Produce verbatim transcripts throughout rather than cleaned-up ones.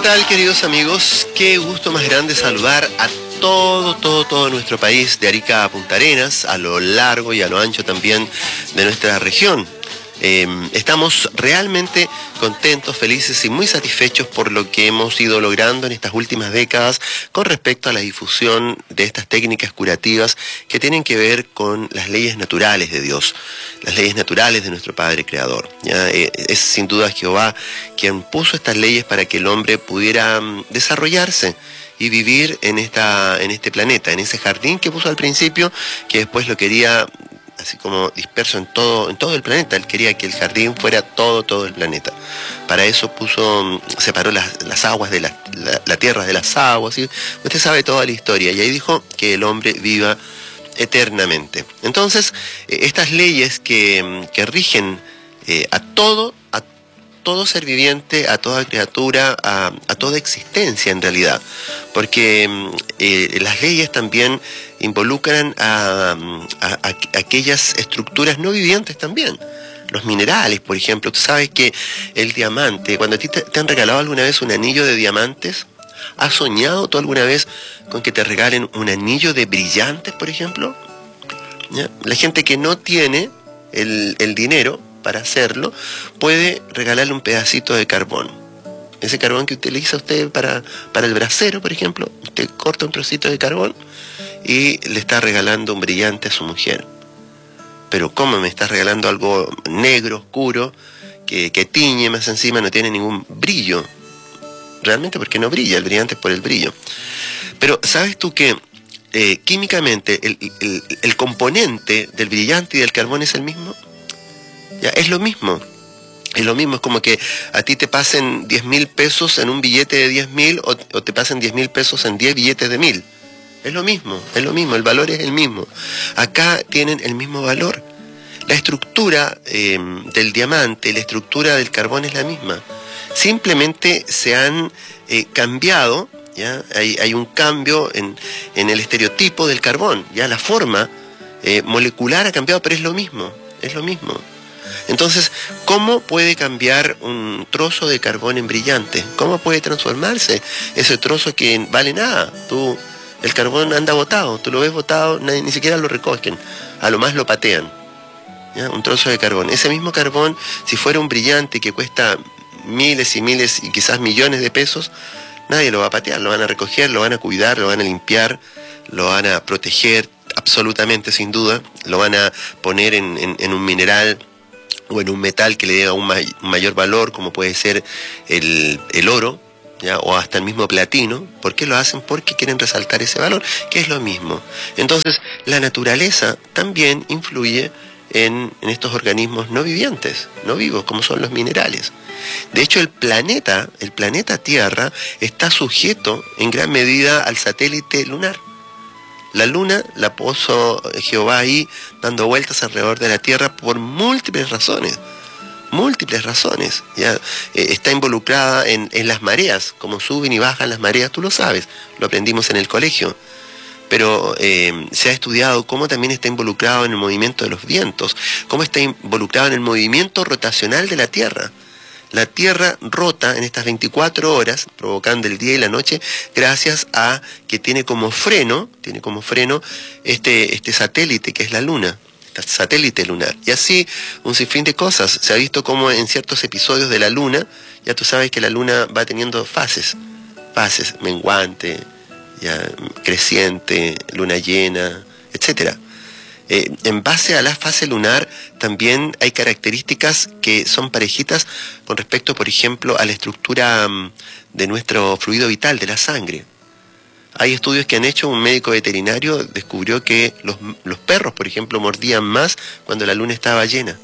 tal, queridos amigos? Qué gusto más grande saludar a todo, todo, todo nuestro país, de Arica a Punta Arenas, a lo largo y a lo ancho también de nuestra región. Eh, estamos realmente contentos, felices y muy satisfechos por lo que hemos ido logrando en estas últimas décadas con respecto a la difusión de estas técnicas curativas que tienen que ver con las leyes naturales de Dios, las leyes naturales de nuestro Padre Creador. ¿Ya? Eh, es sin duda Jehová quien puso estas leyes para que el hombre pudiera um, desarrollarse y vivir en, esta, en este planeta, en ese jardín que puso al principio, que después lo quería así como disperso en todo, en todo el planeta. Él quería que el jardín fuera todo, todo el planeta. Para eso puso, separó las, las aguas de la, la, la tierra de las aguas, ¿sí? Usted sabe toda la historia, y ahí dijo que el hombre viva eternamente. Entonces, eh, estas leyes que, que rigen eh, a todo, a todo ser viviente, a toda criatura, a, a toda existencia en realidad, porque eh, las leyes también involucran a, a, a aquellas estructuras no vivientes también. Los minerales, por ejemplo. Tú sabes que el diamante, cuando a ti te, te han regalado alguna vez un anillo de diamantes, ¿has soñado tú alguna vez con que te regalen un anillo de brillantes, por ejemplo? ¿Ya? La gente que no tiene el, el dinero para hacerlo, puede regalarle un pedacito de carbón. Ese carbón que utiliza usted para, para el brasero, por ejemplo, usted corta un trocito de carbón y le está regalando un brillante a su mujer. Pero ¿cómo me estás regalando algo negro, oscuro, que, que tiñe más encima, no tiene ningún brillo? Realmente porque no brilla, el brillante es por el brillo. Pero ¿sabes tú que eh, químicamente el, el, el componente del brillante y del carbón es el mismo? Ya, es lo mismo, es lo mismo, es como que a ti te pasen diez mil pesos en un billete de diez mil o, o te pasen diez mil pesos en diez billetes de mil. Es lo mismo, es lo mismo, el valor es el mismo. Acá tienen el mismo valor. La estructura eh, del diamante, la estructura del carbón es la misma. Simplemente se han eh, cambiado, ¿ya? Hay, hay un cambio en, en el estereotipo del carbón, ya la forma eh, molecular ha cambiado, pero es lo mismo, es lo mismo. Entonces, ¿cómo puede cambiar un trozo de carbón en brillante? ¿Cómo puede transformarse ese trozo que vale nada? Tú, el carbón anda botado, tú lo ves botado, nadie, ni siquiera lo recogen, a lo más lo patean. ¿Ya? Un trozo de carbón. Ese mismo carbón, si fuera un brillante que cuesta miles y miles y quizás millones de pesos, nadie lo va a patear, lo van a recoger, lo van a cuidar, lo van a limpiar, lo van a proteger, absolutamente, sin duda, lo van a poner en, en, en un mineral o en un metal que le dé un, may, un mayor valor, como puede ser el, el oro, ¿ya? O hasta el mismo platino. ¿Por qué lo hacen? Porque quieren resaltar ese valor, que es lo mismo. Entonces, la naturaleza también influye en, en estos organismos no vivientes, no vivos, como son los minerales. De hecho, el planeta, el planeta Tierra, está sujeto en gran medida al satélite lunar. La luna la puso Jehová ahí dando vueltas alrededor de la Tierra por múltiples razones, múltiples razones. Ya eh, está involucrada en, en las mareas, como suben y bajan las mareas, tú lo sabes, lo aprendimos en el colegio. Pero eh, se ha estudiado cómo también está involucrado en el movimiento de los vientos, cómo está involucrado en el movimiento rotacional de la Tierra. La Tierra rota en estas veinticuatro horas, provocando el día y la noche, gracias a que tiene como freno, tiene como freno este, este satélite que es la Luna, este satélite lunar. Y así un sinfín de cosas. Se ha visto como en ciertos episodios de la Luna, ya tú sabes que la Luna va teniendo fases, fases, menguante, ya, creciente, luna llena, etcétera. Eh, en base a la fase lunar también hay características que son parejitas con respecto, por ejemplo, a la estructura um, de nuestro fluido vital, de la sangre. Hay estudios que han hecho, un médico veterinario descubrió que los, los perros, por ejemplo, mordían más cuando la luna estaba llena.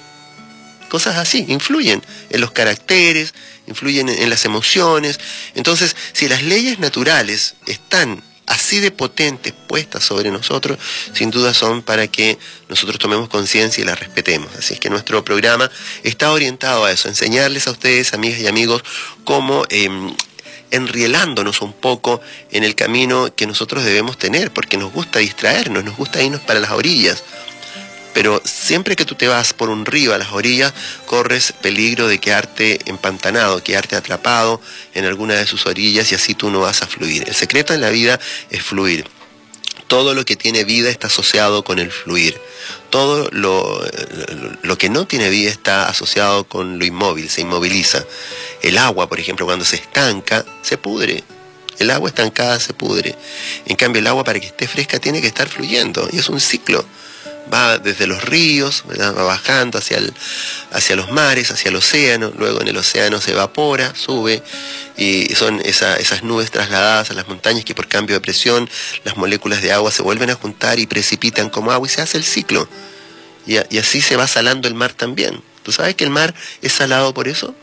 Cosas así, influyen en los caracteres, influyen en, en las emociones. Entonces, si las leyes naturales están así de potentes puestas sobre nosotros, sin duda son para que nosotros tomemos conciencia y las respetemos. Así es que nuestro programa está orientado a eso, enseñarles a ustedes, amigas y amigos, cómo eh, enrielándonos un poco en el camino que nosotros debemos tener, porque nos gusta distraernos, nos gusta irnos para las orillas. pero siempre que tú te vas por un río a las orillas, corres peligro de quedarte empantanado, quedarte atrapado en alguna de sus orillas y así tú no vas a fluir. El secreto en la vida es fluir. Todo lo que tiene vida está asociado con el fluir. Todo lo, lo que no tiene vida está asociado con lo inmóvil, se inmoviliza. El agua, por ejemplo, cuando se estanca, se pudre. El agua estancada se pudre. En cambio, el agua para que esté fresca tiene que estar fluyendo. Y es un ciclo. Va desde los ríos, ¿verdad? Va bajando hacia, el, hacia los mares, hacia el océano. Luego en el océano se evapora, sube. Y son esa, esas nubes trasladadas a las montañas que por cambio de presión las moléculas de agua se vuelven a juntar y precipitan como agua y se hace el ciclo. Y, a, y así se va salando el mar también. ¿Tú sabes que el mar es salado por eso?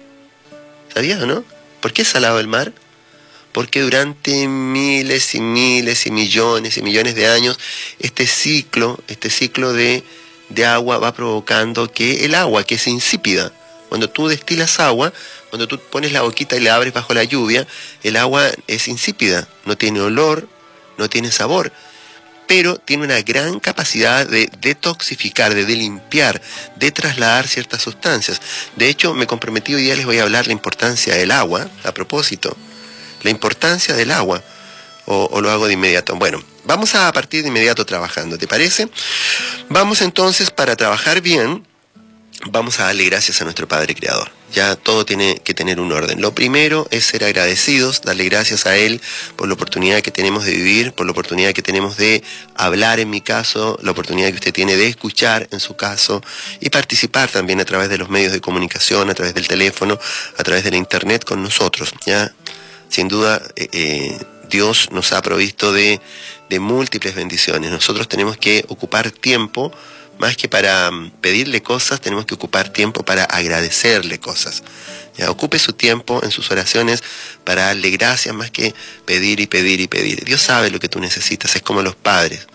¿Sabías o no? ¿Por qué es salado el mar? Porque durante miles y miles y millones y millones de años este ciclo, este ciclo de, de agua va provocando que el agua, que es insípida, cuando tú destilas agua, cuando tú pones la boquita y la abres bajo la lluvia, el agua es insípida, no tiene olor, no tiene sabor, pero tiene una gran capacidad de detoxificar, de limpiar, de trasladar ciertas sustancias. De hecho, me comprometí hoy día, les voy a hablar la importancia del agua, a propósito. La importancia del agua, o, o lo hago de inmediato. Bueno, vamos a partir de inmediato trabajando, ¿te parece? Vamos entonces, para trabajar bien, vamos a darle gracias a nuestro Padre Creador. Ya todo tiene que tener un orden. Lo primero es ser agradecidos, darle gracias a Él por la oportunidad que tenemos de vivir, por la oportunidad que tenemos de hablar en mi caso, la oportunidad que usted tiene de escuchar en su caso y participar también a través de los medios de comunicación, a través del teléfono, a través de la internet con nosotros, ¿ya? Sin duda, eh, eh, Dios nos ha provisto de, de múltiples bendiciones. Nosotros tenemos que ocupar tiempo, más que para pedirle cosas, tenemos que ocupar tiempo para agradecerle cosas. Ya, ocupe su tiempo en sus oraciones para darle gracias, más que pedir y pedir y pedir. Dios sabe lo que tú necesitas, es como los padres.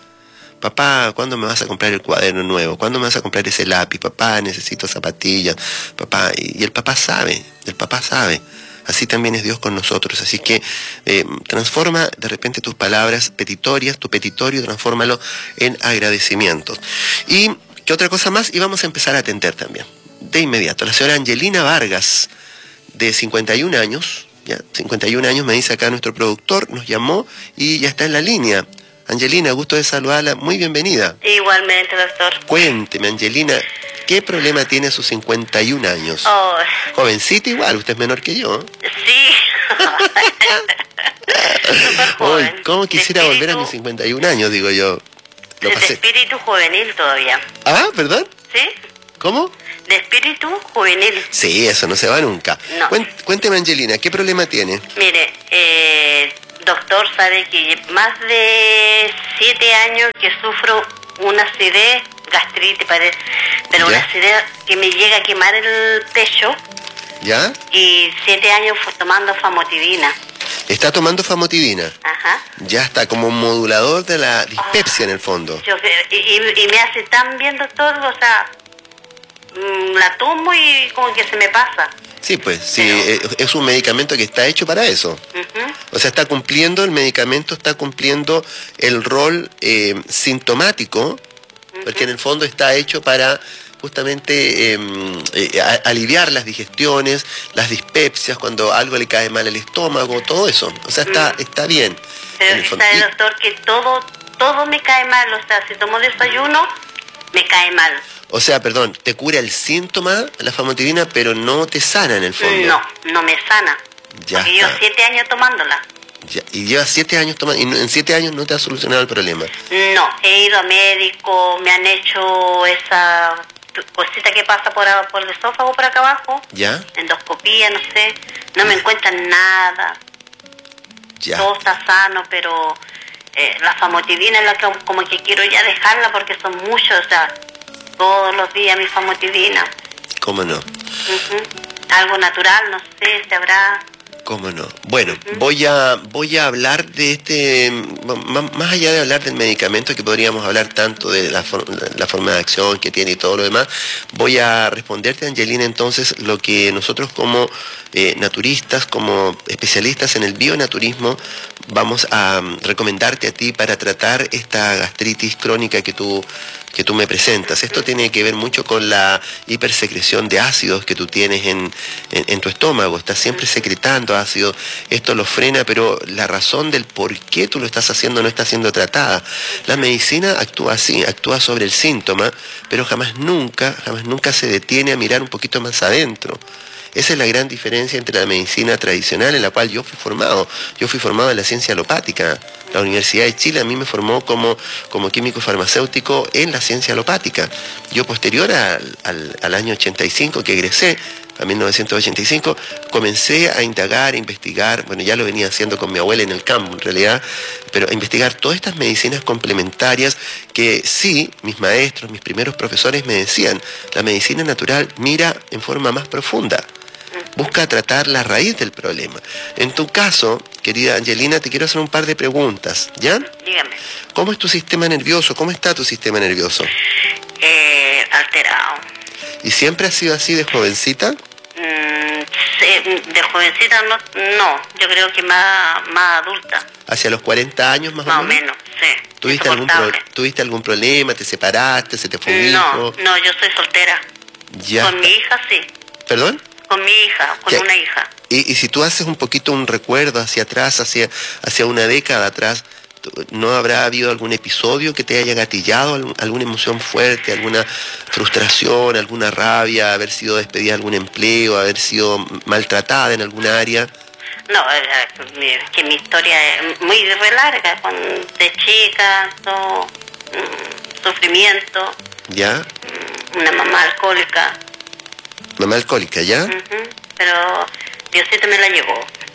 Papá, ¿cuándo me vas a comprar el cuaderno nuevo? ¿Cuándo me vas a comprar ese lápiz? Papá, necesito zapatillas. Papá, y, y el papá sabe, el papá sabe. Así también es Dios con nosotros. Así que eh, transforma de repente tus palabras petitorias, tu petitorio, transfórmalo en agradecimientos. Y, ¿qué otra cosa más? Y vamos a empezar a atender también, de inmediato. La señora Angelina Vargas, de cincuenta y un años, ya, cincuenta y un años, me dice acá nuestro productor, nos llamó y ya está en la línea. Angelina, gusto de saludarla, muy bienvenida. Igualmente, doctor. Cuénteme, Angelina, ¿qué problema tiene a sus cincuenta y un años? Oh. Jovencita igual, usted es menor que yo. Sí. Súper joven. Uy, ¿cómo quisiera espíritu, volver a mis cincuenta y un años, digo yo? Lo de pasé. espíritu juvenil todavía. Ah, ¿perdón? ¿Sí? ¿Cómo? De espíritu juvenil. Sí, eso no se va nunca. No. Cuénteme, Angelina, ¿qué problema tiene? Mire, eh, doctor, sabe que más de siete años que sufro una acidez, gastritis, parece, pero ¿Ya? una acidez que me llega a quemar el pecho. ¿Ya? Y siete años fue tomando famotidina. Está tomando famotidina. Ajá. Ya está como un modulador de la dispepsia, oh, en el fondo. Yo, y, y, y me hace tan bien, doctor, o sea, mmm, la tomo y como que se me pasa. Sí, pues, sí, Pero... es un medicamento que está hecho para eso. Uh-huh. O sea, está cumpliendo, el medicamento está cumpliendo el rol eh, sintomático, uh-huh, porque en el fondo está hecho para justamente eh, eh, a, aliviar las digestiones, las dispepsias, cuando algo le cae mal al estómago, todo eso. O sea, está, uh-huh, está bien. Pero sabe, doctor, que todo, todo me cae mal, o sea, si tomo desayuno, me cae mal. O sea, perdón, te cura el síntoma, la famotidina, pero no te sana en el fondo. No, no me sana. Ya porque está. Llevo siete años tomándola. Ya, y llevas siete años tomando, y en siete años no te ha solucionado el problema. No, he ido a médico, me han hecho esa cosita que pasa por, por el esófago por acá abajo. ¿Ya? Endoscopía, no sé. No me encuentran nada. Ya. Todo está sano, pero eh, la famotidina es la que como que quiero ya dejarla porque son muchos, o sea, todos los días mi famotidina. ¿Cómo no? Uh-huh. Algo natural, no sé, se habrá... Cómo no. Bueno, voy a voy a hablar de este, más, más allá de hablar del medicamento, que podríamos hablar tanto de la, for, la forma de acción que tiene y todo lo demás, voy a responderte, Angelina, entonces, lo que nosotros como eh, naturistas, como especialistas en el bionaturismo, vamos a um, recomendarte a ti para tratar esta gastritis crónica que tú que tú me presentas. Esto tiene que ver mucho con la hipersecreción de ácidos que tú tienes en, en, en tu estómago. Estás siempre secretando ácido. Esto lo frena, pero la razón del por qué tú lo estás haciendo no está siendo tratada. La medicina actúa así, actúa sobre el síntoma, pero jamás nunca, jamás nunca se detiene a mirar un poquito más adentro. Esa es la gran diferencia entre la medicina tradicional, en la cual yo fui formado. Yo fui formado en la ciencia alopática. La Universidad de Chile a mí me formó como, como químico farmacéutico en la ciencia alopática. Yo, posterior al, al, al año ochenta y cinco, que egresé, a mil novecientos ochenta y cinco, comencé a indagar, a investigar, bueno, ya lo venía haciendo con mi abuela en el campo, en realidad, pero a investigar todas estas medicinas complementarias que sí, mis maestros, mis primeros profesores me decían, la medicina natural mira en forma más profunda. Busca tratar la raíz del problema. En tu caso, querida Angelina, te quiero hacer un par de preguntas, ¿ya? Dígame. ¿Cómo es tu sistema nervioso? ¿Cómo está tu sistema nervioso? Eh, alterado. ¿Y siempre ha sido así de jovencita? Mm, sí, de jovencita no, no, yo creo que más, más adulta. ¿Hacia los cuarenta años más, más o menos? Más o menos, sí. ¿Tuviste algún, pro, ¿Tuviste algún problema? ¿Te separaste? ¿Se te fue un hijo? No, no, yo soy soltera. Ya. Con mi hija, sí. ¿Perdón? Con mi hija, con ¿Qué? una hija. Y, y si tú haces un poquito un recuerdo hacia atrás, hacia, hacia una década atrás, ¿no habrá habido algún episodio que te haya gatillado, alguna emoción fuerte, alguna frustración, alguna rabia, haber sido despedida de algún empleo, haber sido maltratada en alguna área? No, eh, que mi historia es muy re larga, con, de chica, todo, mm, sufrimiento. ¿Ya? Una mamá alcohólica. Mamá alcohólica, ¿ya? Uh-huh, pero Diosito me la llevó.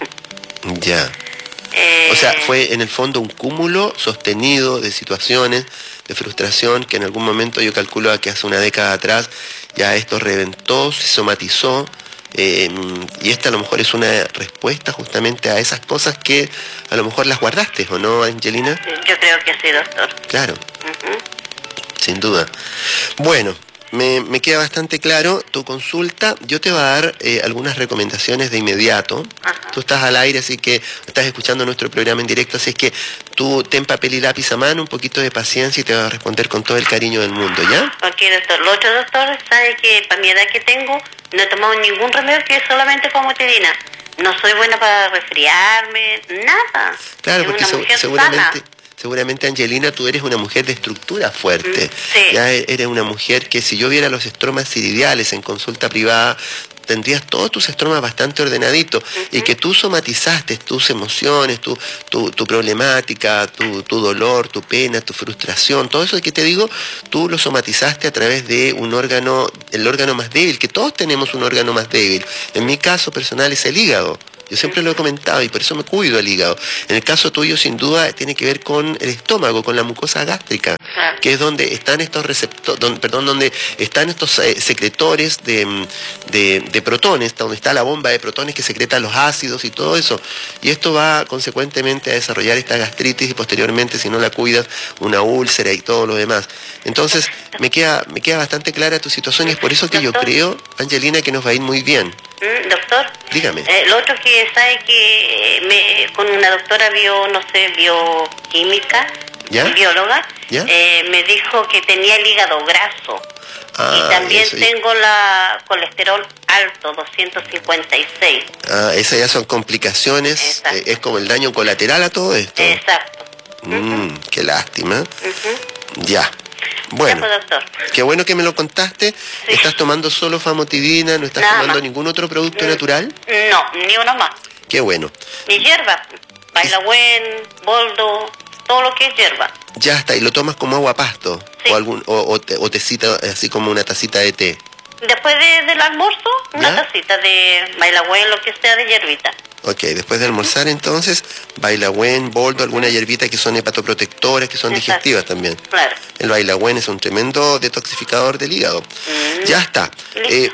Ya. Eh, o sea, fue en el fondo un cúmulo sostenido de situaciones de frustración que en algún momento, yo calculo que hace una década atrás, ya esto reventó, se somatizó, eh, y esta a lo mejor es una respuesta justamente a esas cosas que a lo mejor las guardaste, ¿o no, Angelina? Yo creo que sí, doctor. Claro. Uh-huh. Sin duda. Bueno, me, me queda bastante claro tu consulta. Yo te voy a dar eh, algunas recomendaciones de inmediato. Ajá. Tú estás al aire, así que estás escuchando nuestro programa en directo, así es que tú ten papel y lápiz a mano, un poquito de paciencia y te voy a responder con todo el cariño del mundo, ¿ya? Ok, doctor. Lo otro, doctor, sabe que para mi edad que tengo, no he tomado ningún remedio que solamente famotidina. No soy buena para resfriarme, nada. Claro, soy porque una se, mujer seguramente... sana. Seguramente, Angelina, tú eres una mujer de estructura fuerte. Sí. Ya eres una mujer que, si yo viera los estromas iridiales en consulta privada, tendrías todos tus estromas bastante ordenaditos. Uh-huh. Y que tú somatizaste tus emociones, tu, tu, tu problemática, tu, tu dolor, tu pena, tu frustración, todo eso que te digo, tú lo somatizaste a través de un órgano, el órgano más débil, que todos tenemos un órgano más débil. En mi caso personal es el hígado. Yo siempre lo he comentado y por eso me cuido el hígado. En el caso tuyo, sin duda, tiene que ver con el estómago, con la mucosa gástrica, claro, que es donde están estos receptores, don, perdón, donde están estos eh, secretores de, de, de protones, donde está la bomba de protones que secreta los ácidos y todo eso. Y esto va consecuentemente a desarrollar esta gastritis y posteriormente, si no la cuidas, una úlcera y todo lo demás. Entonces, me queda, me queda bastante clara tu situación y es por eso que yo creo, Angelina, que nos va a ir muy bien. Mm, doctor, dígame. Eh, lo otro que sabe que me, con una doctora bio, no sé, bioquímica, ¿ya? bióloga, ¿ya? Eh, me dijo que tenía el hígado graso. Ah, y también eso, tengo la colesterol alto, doscientos cincuenta y seis. Ah, esas ya son complicaciones, eh, es como el daño colateral a todo esto. Exacto. Mm, uh-huh. Qué lástima. Uh-huh. Ya. Bueno, ya, pues, doctor. Qué bueno que me lo contaste. Sí. ¿Estás tomando solo famotidina? ¿No estás Nada tomando más. ningún otro producto mm, natural? No, ni uno más. Qué bueno. Mi hierba, bailagüen, boldo, todo lo que es hierba. Ya está, ¿y lo tomas como agua pasto? Sí. ¿O, algún, o, o, te, o tecita, así como una tacita de té? Después de, del almuerzo, una ¿ya? tacita de bailagüen, lo que sea de hierbita. Ok, después de almorzar entonces, bailagüen, boldo, alguna hierbita que son hepatoprotectoras, que son Exacto. digestivas también. Claro. El bailagüen es un tremendo detoxificador del hígado. Mm. Ya está. Eh,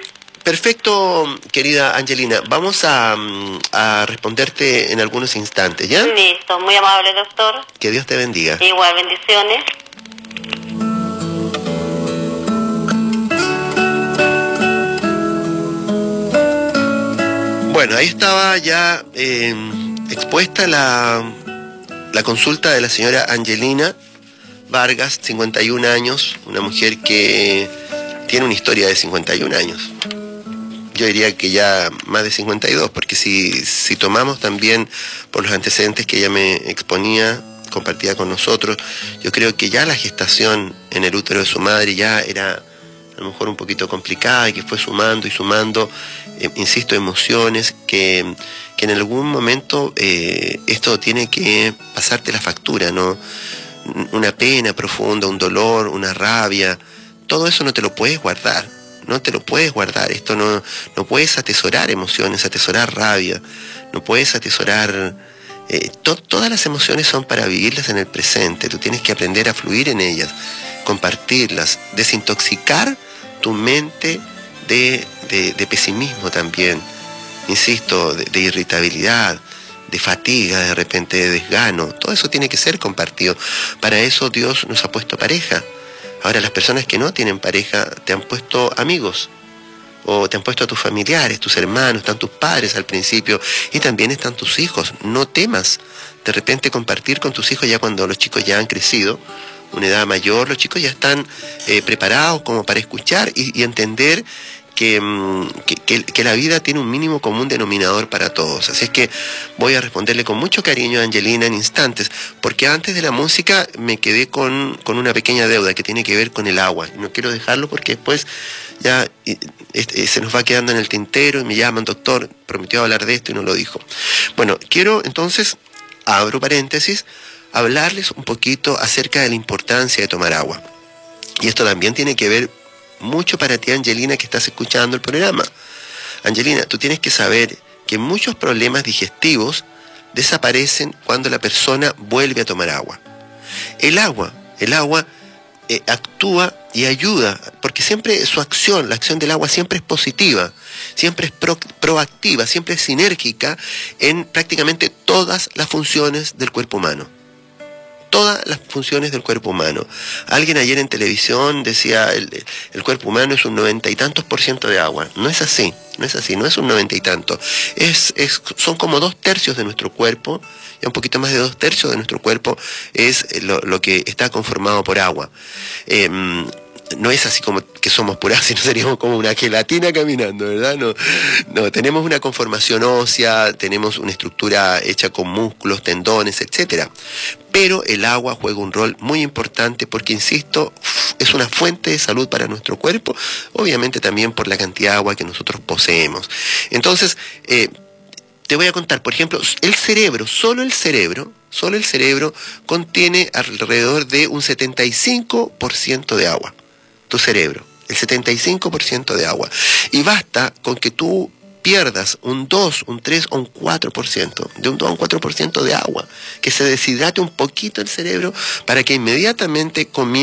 Perfecto, querida Angelina. Vamos a, a responderte en algunos instantes, ¿ya? Listo, muy amable, doctor. Que Dios te bendiga. Igual, bendiciones. Bueno, ahí estaba ya eh, expuesta la, la consulta de la señora Angelina Vargas, cincuenta y un años, una mujer que tiene una historia de cincuenta y un años. Yo diría que ya más de cincuenta y dos, porque si, si tomamos también por los antecedentes que ella me exponía, compartía con nosotros, yo creo que ya la gestación en el útero de su madre ya era a lo mejor un poquito complicada y que fue sumando y sumando, eh, insisto, emociones que, que en algún momento eh, esto tiene que pasarte la factura, ¿no? Una pena profunda, un dolor, una rabia, todo eso no te lo puedes guardar, no te lo puedes guardar, esto no, no puedes atesorar emociones, atesorar rabia, no puedes atesorar, eh, to, todas las emociones son para vivirlas en el presente, tú tienes que aprender a fluir en ellas, compartirlas, desintoxicar tu mente de, de, de pesimismo también, insisto, de, de irritabilidad, de fatiga, de repente de desgano, todo eso tiene que ser compartido. Para eso Dios nos ha puesto pareja. Ahora las personas que no tienen pareja te han puesto amigos, o te han puesto a tus familiares, tus hermanos, están tus padres al principio, y también están tus hijos. No temas de repente compartir con tus hijos ya cuando los chicos ya han crecido, una edad mayor, los chicos ya están eh, preparados como para escuchar y, y entender que, que, que, que la vida tiene un mínimo común denominador para todos. Así es que voy a responderle con mucho cariño a Angelina en instantes, porque antes de la música me quedé con, con una pequeña deuda que tiene que ver con el agua. No quiero dejarlo porque después ya eh, eh, se nos va quedando en el tintero y me llaman, doctor, prometió hablar de esto y no lo dijo. Bueno, quiero entonces, abro paréntesis, hablarles un poquito acerca de la importancia de tomar agua. Y esto también tiene que ver mucho para ti, Angelina, que estás escuchando el programa. Angelina, tú tienes que saber que muchos problemas digestivos desaparecen cuando la persona vuelve a tomar agua. El agua, el agua eh, actúa y ayuda, porque siempre su acción, la acción del agua siempre es positiva, siempre es pro, proactiva, siempre es sinérgica en prácticamente todas las funciones del cuerpo humano. Todas las funciones del cuerpo humano. Alguien ayer en televisión decía el, el cuerpo humano es un noventa y tantos por ciento de agua. No es así, no es así, no es un noventa y tanto. Es, es, son como dos tercios de nuestro cuerpo, y un poquito más de dos tercios de nuestro cuerpo es lo, lo que está conformado por agua. Eh, no es así como que somos puras, sino seríamos como una gelatina caminando, ¿verdad? No, no, tenemos una conformación ósea, tenemos una estructura hecha con músculos, tendones, etcétera. Pero el agua juega un rol muy importante porque, insisto, es una fuente de salud para nuestro cuerpo, obviamente también por la cantidad de agua que nosotros poseemos. Entonces, eh, te voy a contar, por ejemplo, el cerebro, solo el cerebro, solo el cerebro contiene alrededor de un setenta y cinco por ciento de agua. Tu cerebro, el setenta y cinco por ciento de agua. Y basta con que tú pierdas un dos, un tres o un cuatro por ciento, de un dos a un cuatro por ciento de agua, que se deshidrate un poquito el cerebro para que inmediatamente comience